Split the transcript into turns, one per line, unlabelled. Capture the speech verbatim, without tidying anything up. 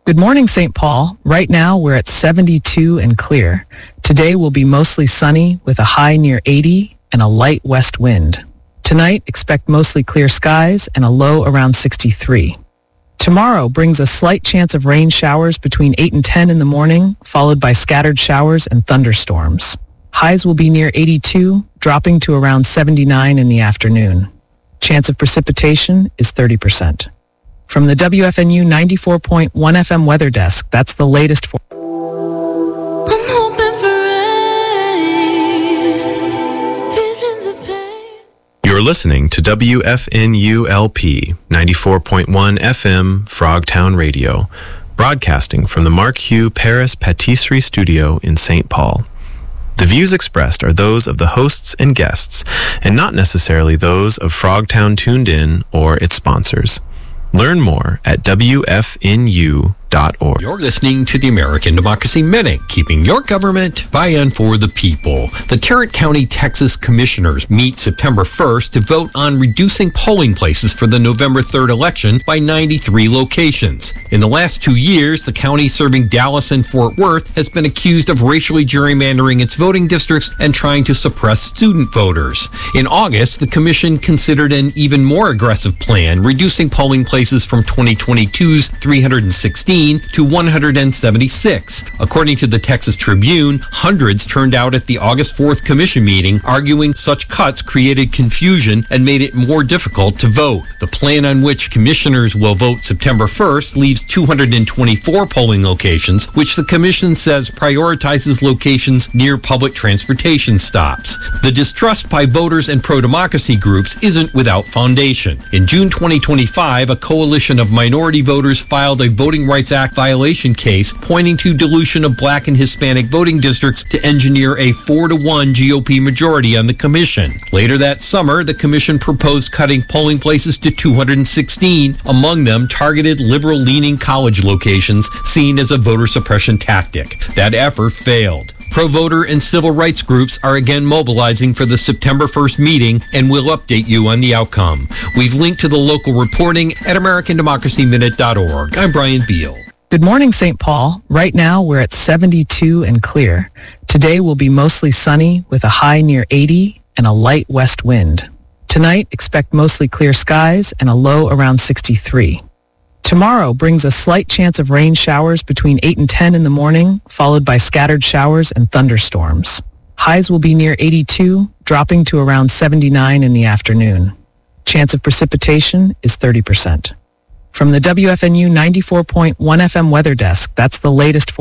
Good morning, Saint Paul. Right now, we're at seventy-two and clear. Today will be mostly sunny with a high near eighty and a light west wind. Tonight, expect mostly clear skies and a low around sixty-three. Tomorrow brings a slight chance of rain showers between eight and ten in the morning, followed by scattered showers and thunderstorms. Highs will be near eighty-two, dropping to around seventy-nine in the afternoon. Chance of precipitation is thirty percent. From the W F N U ninety-four point one F M Weather Desk, that's the latest for...
I'm hoping for rain, visions of pain.
You're listening to W F N U L P ninety-four point one F M Frogtown Radio, broadcasting from the Mark Hugh Paris Patisserie Studio in Saint Paul. The views expressed are those of the hosts and guests, and not necessarily those of Frogtown Tuned In or its sponsors. Learn more at W F N U dot org.
You're listening to the American Democracy Minute, keeping your government by and for the people. The Tarrant County, Texas Commissioners meet September first to vote on reducing polling places for the November third election by ninety-three locations. In the last two years, the county serving Dallas and Fort Worth has been accused of racially gerrymandering its voting districts and trying to suppress student voters. In August, the commission considered an even more aggressive plan, reducing polling places from twenty twenty-two's three hundred sixteen to one hundred seventy-six. According to the Texas Tribune, hundreds turned out at the August fourth commission meeting, arguing such cuts created confusion and made it more difficult to vote. The plan on which commissioners will vote September first leaves two hundred twenty-four polling locations, which the commission says prioritizes locations near public transportation stops. The distrust by voters and pro-democracy groups isn't without foundation. In June twenty twenty-five, a coalition of minority voters filed a Voting Rights Act violation case pointing to dilution of black and Hispanic voting districts to engineer a four to one G O P majority on the commission. Later that summer, the commission proposed cutting polling places to two hundred sixteen, among them targeted liberal-leaning college locations seen as a voter suppression tactic. That effort failed. Pro-voter and civil rights groups are again mobilizing for the September first meeting, and we'll update you on the outcome. We've linked to the local reporting at American Democracy Minute dot org. I'm Brian Beal.
Good morning, Saint Paul. Right now, we're at seventy-two and clear. Today will be mostly sunny with a high near eighty and a light west wind. Tonight, expect mostly clear skies and a low around sixty-three. Tomorrow brings a slight chance of rain showers between eight and ten in the morning, followed by scattered showers and thunderstorms. Highs will be near eighty-two, dropping to around seventy-nine in the afternoon. Chance of precipitation is thirty percent. From the W F N U ninety-four point one F M Weather Desk, that's the latest for